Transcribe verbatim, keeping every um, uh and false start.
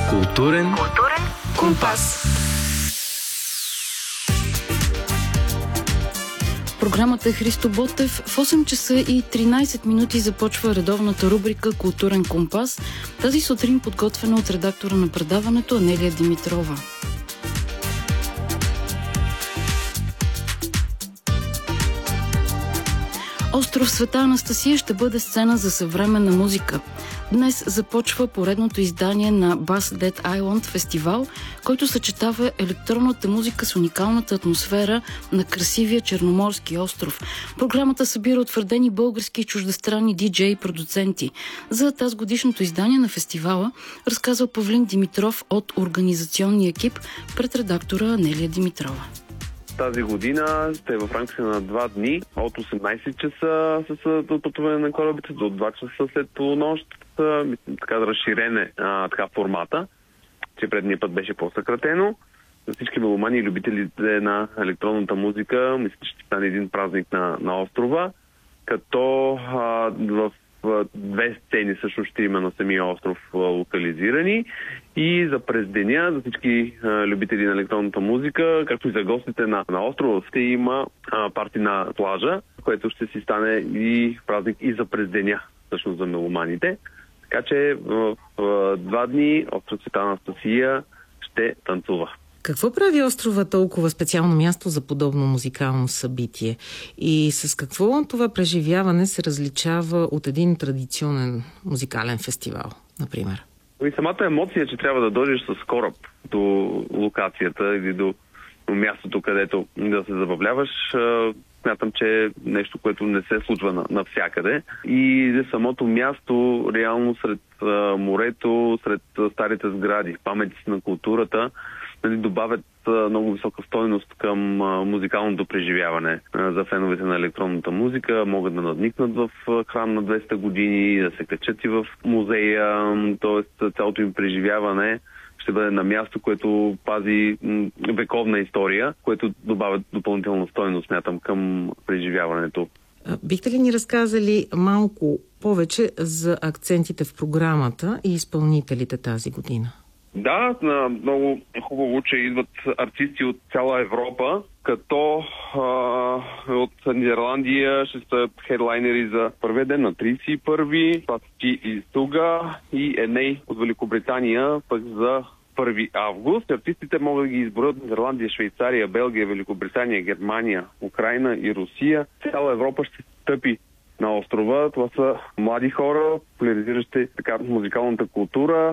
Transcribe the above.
Културен, Културен компас. Програмата е Христо Ботев. В осем часа и тринайсет минути започва редовната рубрика Културен компас. Тази сутрин подготвена от редактора на предаването Анелия Димитрова. Остров Света Анастасия ще бъде сцена за съвременна музика. Днес започва поредното издание на Bass Dead Island фестивал, който съчетава електронната музика с уникалната атмосфера на красивия черноморски остров. Програмата събира утвърдени български и чуждестранни диджеи и продуценти. За тази годишното издание на фестивала разказва Павлин Димитров от организационния екип пред редактора Анелия Димитрова. Тази година ще е в рамките на два дни, от осемнайсет часа с пътуване на корабите до два часа след полунощ. Така да разширене а, така формата, че предния път беше по-съкратено. За всички меломани и любителите на електронната музика, мисля, че ще стане един празник на, на острова, като а, в две сцени също ще има на самия остров а, локализирани. И за през деня, за всички а, любители на електронната музика, както и за гостите на, на острова, ще има а, парти на плажа, което ще си стане и празник и за през деня, всъщност за меломаните. Така че в, в два дни остров Света Анастасия ще танцува. Какво прави острова толкова специално място за подобно музикално събитие? И с какво това преживяване се различава от един традиционен музикален фестивал, например? И самата емоция, че трябва да дойдеш с кораб до локацията или до мястото, където да се забавляваш, смятам, че е нещо, което не се случва навсякъде. И самото място, реално сред а, морето, сред а, старите сгради, паметници на културата, нали, добавят а, много висока стойност към а, музикалното преживяване. А, за феновете на електронната музика могат да надникнат в а, храм на двеста години, да се качат и в музея, т.е. цялото им преживяване ще бъде на място, което пази м, вековна история, което добавя допълнителна стойност, смятам, към преживяването. Бихте ли ни разказали малко повече за акцентите в програмата и изпълнителите тази година? Да, много хубаво, че идват артисти от цяла Европа, като а, от Нидерландия ще са хедлайнери за първия ден на трийсет и първи, Паски и Стуга и Еней от Великобритания пък за първи август. Артистите могат да ги изборят от Нидерландия, Швейцария, Белгия, Великобритания, Германия, Украина и Русия. Цяла Европа ще стъпи на острова. Това са млади хора, популяризиращи така музикалната култура,